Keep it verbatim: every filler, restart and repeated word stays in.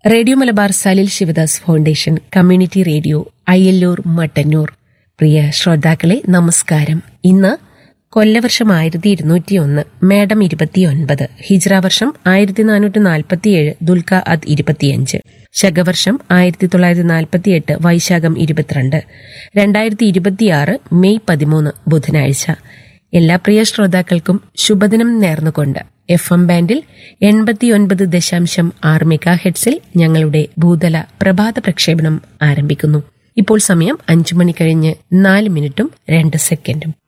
Radio Malabar Salil Sivadas foundation community radio Ayyallur Mattannur. പ്രിയ ശ്രോതാക്കളെ നമസ്കാരം. ഇന്ന് കൊല്ലവർഷം ആയിരത്തി ഇരുന്നൂറ്റി ഒന്ന് മേടം ഇരുപത്തിയൊൻപത്, ഹിജ്റ വർഷം ആയിരത്തി നാനൂറ്റി നാൽപ്പത്തിയേഴ്, ദുൽഖ അദ് ഇരുപത്തിയഞ്ച്, ശകവർഷം ആയിരത്തി തൊള്ളായിരത്തി നാൽപ്പത്തിയെട്ട്, വൈശാഖം ഇരുപത്തിരണ്ട്, രണ്ടായിരത്തി ഇരുപത്തിയാറ് മെയ് പതിമൂന്ന് ബുധനാഴ്ച. എല്ലാ പ്രിയ ശ്രോതാക്കൾക്കും ശുഭദിനം നേർന്നുകൊണ്ട് എഫ് എം ബാൻഡിൽ എൺപത്തിയൊൻപത് ദശാംശം ആറ് മെഗാ ഹെഡ്സിൽ ഞങ്ങളുടെ ഭൂതല പ്രഭാത പ്രക്ഷേപണം ആരംഭിക്കുന്നു. ഇപ്പോൾ സമയം അഞ്ചു മണി കഴിഞ്ഞ് നാല് മിനിറ്റും രണ്ട് സെക്കൻഡും.